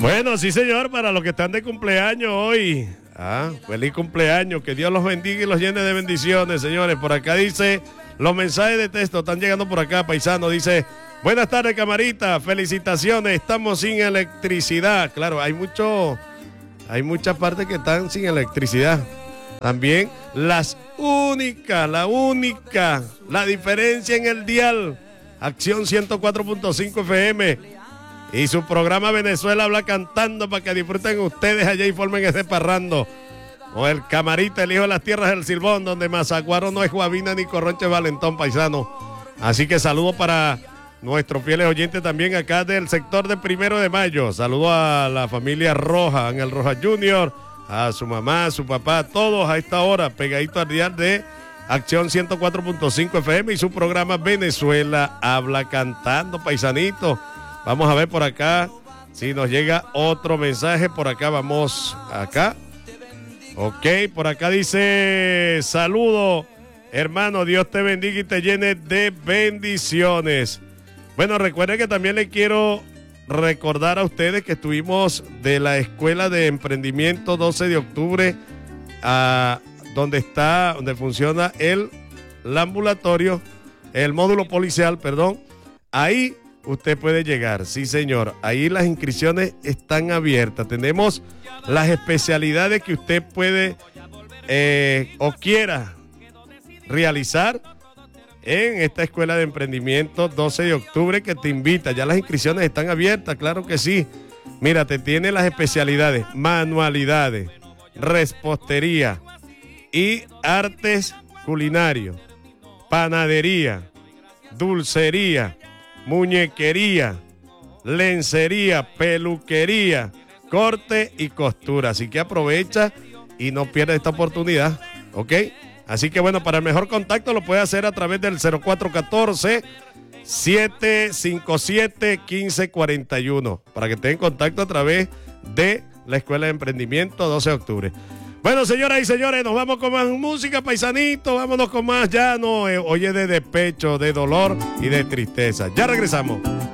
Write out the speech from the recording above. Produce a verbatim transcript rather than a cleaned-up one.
Bueno, sí señor, para los que están de cumpleaños hoy. Ah, feliz cumpleaños, que Dios los bendiga y los llene de bendiciones, señores. Por acá dice, los mensajes de texto están llegando por acá, paisano, dice, buenas tardes, camarita, felicitaciones, estamos sin electricidad. Claro, hay mucho, hay muchas partes que están sin electricidad. También las únicas, la única, la diferencia en el dial, Acción ciento cuatro punto cinco F M y su programa Venezuela Habla Cantando para que disfruten ustedes allá y formen ese parrando. O el camarita, el hijo de las tierras del Silbón, donde Mazaguaro no es Guavina ni Corronche Valentón, paisano. Así que saludo para nuestros fieles oyentes también acá del sector de Primero de Mayo. Saludo a la familia Roja, Ángel Roja Junior, a su mamá, a su papá, todos a esta hora pegadito al dial de Acción ciento cuatro punto cinco F M y su programa Venezuela Habla Cantando, paisanito. Vamos a ver por acá si nos llega otro mensaje. Por acá vamos, acá. Ok, por acá dice, saludo, hermano, Dios te bendiga y te llene de bendiciones. Bueno, recuerden que también le quiero recordar a ustedes que estuvimos de la Escuela de Emprendimiento doce de octubre a donde está, donde funciona el, el ambulatorio, el módulo policial, perdón. Ahí usted puede llegar, sí señor, ahí las inscripciones están abiertas. Tenemos las especialidades que usted puede eh, o quiera realizar en esta Escuela de Emprendimiento doce de octubre que te invita. Ya las inscripciones están abiertas, claro que sí. Mira, te tiene las especialidades, manualidades, repostería y artes culinarios, panadería, dulcería, muñequería, lencería, peluquería, corte y costura. Así que aprovecha y no pierda esta oportunidad, ¿ok? Así que bueno, para el mejor contacto lo puede hacer a través del cero cuatro uno cuatro, siete cinco siete, uno cinco cuatro uno para que esté en contacto a través de la Escuela de Emprendimiento doce de octubre. Bueno, señoras y señores, nos vamos con más música, paisanito, vámonos con más, ya no, eh, oye, de despecho, de dolor y de tristeza. Ya regresamos.